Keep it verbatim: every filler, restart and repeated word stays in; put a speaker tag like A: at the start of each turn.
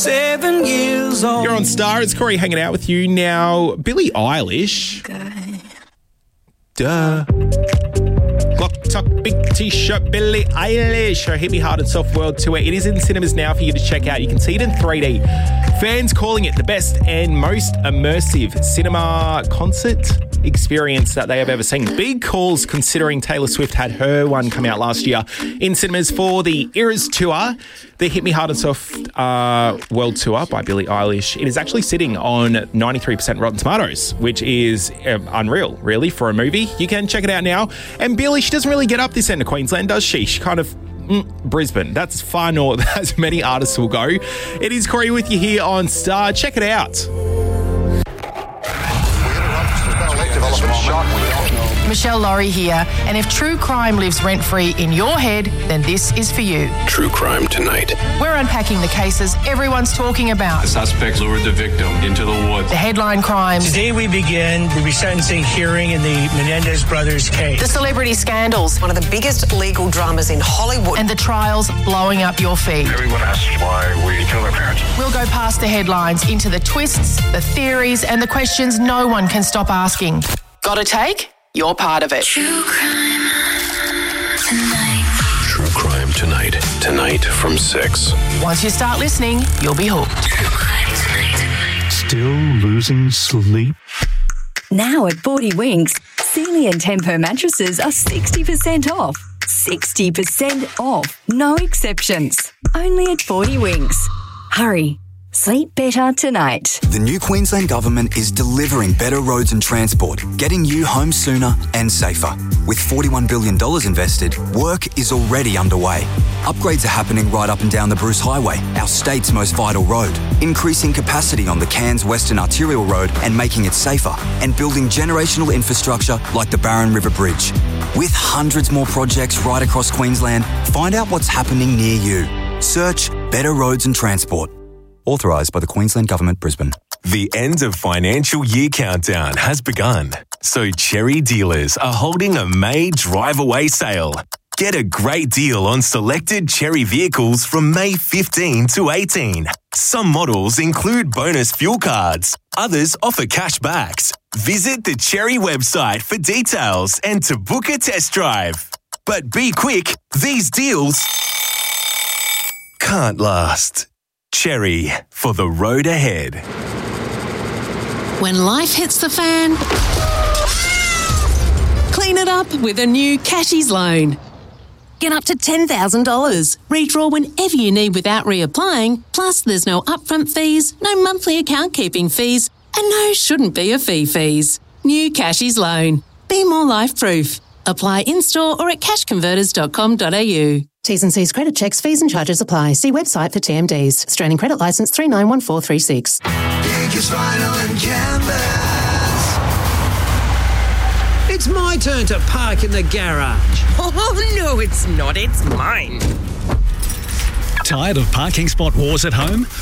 A: Seven years old.
B: You're on Star. It's Corey hanging out with you now. Billie Eilish. Duh. Clock, Talk, Big T-shirt, Billie Eilish. Her Hit Me Hard and Soft World Tour. It is in cinemas now for you to check out. You can see it in three D. Fans calling it the best and most immersive cinema concert experience that they have ever seen. Big calls considering Taylor Swift had her one come out last year in cinemas for the Eras Tour. The Hit Me Hard and Soft uh, World Tour by Billie Eilish. It is actually sitting on ninety-three percent Rotten Tomatoes, which is uh, unreal, really, for a movie. You can check it out now. And Billie, she doesn't really get up this end of Queensland, does she? She kind of... Mm, Brisbane. That's far north, as many artists will go. It is Corey with you here on Star. Check it out.
C: Michelle Laurie here, and if true crime lives rent-free in your head, then this is for you.
D: True Crime Tonight.
C: We're unpacking the cases everyone's talking about.
E: The suspect lured the victim into the woods.
C: The headline crimes.
F: Today we begin the resentencing hearing in the Menendez brothers case.
C: The celebrity scandals.
G: One of the biggest legal dramas in Hollywood.
C: And the trials blowing up your feed.
E: Everyone asks why we kill our parents.
C: We'll go past the headlines into the twists, the theories, and the questions no one can stop asking. Got a take? You're part of it.
D: True Crime Tonight. True Crime Tonight. Tonight from six.
C: Once you start listening, you'll be hooked.
D: True Crime Tonight.
H: Still losing sleep?
I: Now at forty Winks, Sealy and Tempo mattresses are sixty percent off. sixty percent off. No exceptions. Only at forty Winks. Hurry. Sleep better tonight.
J: The new Queensland Government is delivering better roads and transport, getting you home sooner and safer. With forty-one billion dollars invested, work is already underway. Upgrades are happening right up and down the Bruce Highway, our state's most vital road, increasing capacity on the Cairns Western Arterial Road and making it safer, and building generational infrastructure like the Barron River Bridge. With hundreds more projects right across Queensland, find out what's happening near you. Search Better Roads and Transport. Authorised by the Queensland Government, Brisbane.
K: The end of financial year countdown has begun. So Cherry dealers are holding a May drive-away sale. Get a great deal on selected Cherry vehicles from May fifteenth to eighteenth. Some models include bonus fuel cards. Others offer cash backs. Visit the Cherry website for details and to book a test drive. But be quick, these deals can't last. Cherry, for the road ahead.
L: When life hits the fan, clean it up with a new Cashies loan. Get up to ten thousand dollars. Redraw whenever you need without reapplying. Plus, there's no upfront fees, no monthly account keeping fees, and no shouldn't be a fee fees. New Cashies loan. Be more life-proof. Apply in-store or at cash converters dot com dot a u. T's and C's credit checks, fees and charges apply. See website for T M Ds. Australian credit licence three nine one four three six.
A: Biggest vinyl and canvas.
M: It's my turn to park in the garage.
N: Oh, no, it's not. It's mine.
H: Tired of parking spot wars at home?